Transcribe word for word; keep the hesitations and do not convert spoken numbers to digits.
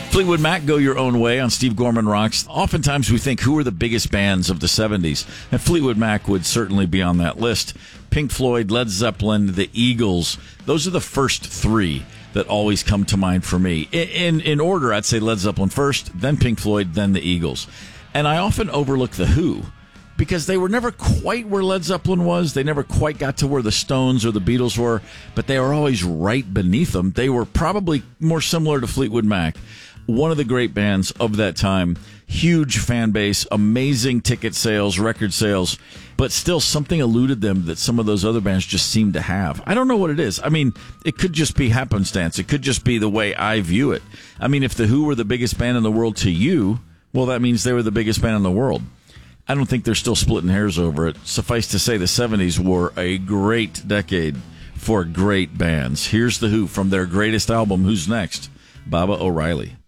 Fleetwood Mac, Go Your Own Way on Steve Gorman Rocks. Oftentimes we think, who are the biggest bands of the seventies? And Fleetwood Mac would certainly be on that list. Pink Floyd, Led Zeppelin, the Eagles, those are the first three that always come to mind for me. In, in order, I'd say Led Zeppelin first, then Pink Floyd, then the Eagles. And I often overlook the Who, because they were never quite where Led Zeppelin was. They never quite got to where the Stones or the Beatles were, but they were always right beneath them. They were probably more similar to Fleetwood Mac. One of the great bands of that time, huge fan base, amazing ticket sales, record sales, but still something eluded them that some of those other bands just seem to have. I don't know what it is. I mean, it could just be happenstance. It could just be the way I view it. I mean, if the Who were the biggest band in the world to you, well, that means they were the biggest band in the world. I don't think they're still splitting hairs over it. Suffice to say, the seventies were a great decade for great bands. Here's the Who from their greatest album, Who's Next? Baba O'Reilly.